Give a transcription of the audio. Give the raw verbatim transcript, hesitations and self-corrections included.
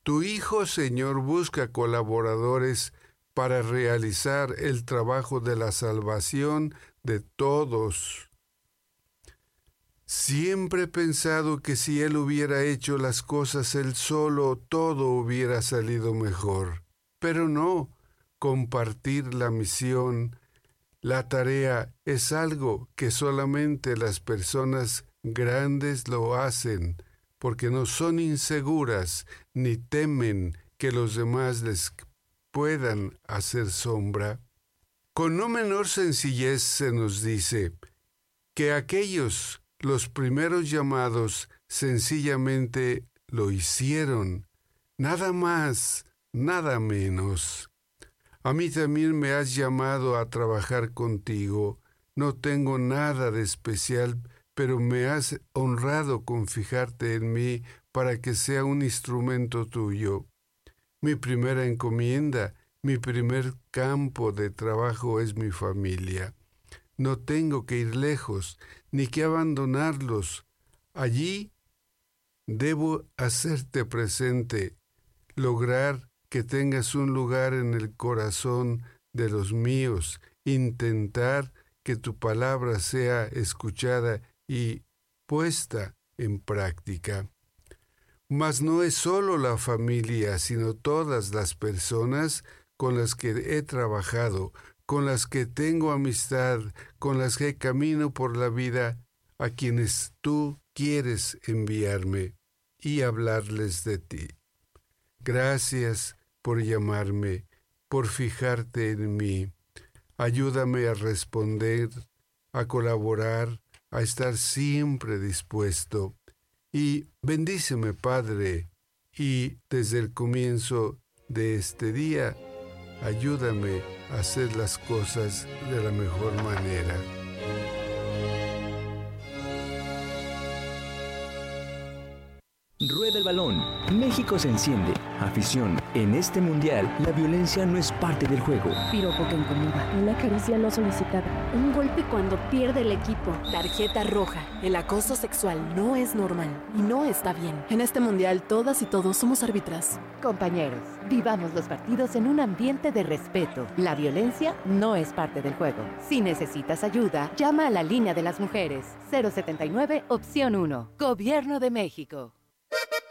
Tu Hijo, Señor, busca colaboradores para realizar el trabajo de la salvación de todos. Siempre he pensado que si Él hubiera hecho las cosas Él solo, todo hubiera salido mejor. Pero no, compartir la misión, la tarea, es algo que solamente las personas grandes lo hacen, porque no son inseguras ni temen que los demás les puedan hacer sombra. Con no menor sencillez se nos dice que aquellos, los primeros llamados, sencillamente lo hicieron, nada más, nada menos. A mí también me has llamado a trabajar contigo. No tengo nada de especial, pero me has honrado con fijarte en mí para que sea un instrumento tuyo. Mi primera encomienda, mi primer campo de trabajo es mi familia. No tengo que ir lejos, ni que abandonarlos. Allí debo hacerte presente, lograr que tengas un lugar en el corazón de los míos, intentar que tu palabra sea escuchada y puesta en práctica. Mas no es solo la familia, sino todas las personas con las que he trabajado, con las que tengo amistad, con las que camino por la vida, a quienes tú quieres enviarme y hablarles de ti. Gracias por llamarme, por fijarte en mí. Ayúdame a responder, a colaborar, a estar siempre dispuesto. Y bendíceme, Padre, y desde el comienzo de este día, ayúdame a hacer las cosas de la mejor manera. Rueda el balón. México se enciende. Afición. En este mundial, la violencia no es parte del juego. Piropo que incomoda. Una caricia no solicitada. Un golpe cuando pierde el equipo. Tarjeta roja. El acoso sexual no es normal y no está bien. En este mundial, todas y todos somos árbitras. Compañeros, vivamos los partidos en un ambiente de respeto. La violencia no es parte del juego. Si necesitas ayuda, llama a la línea de las mujeres. cero setenta y nueve, opción uno. Gobierno de México.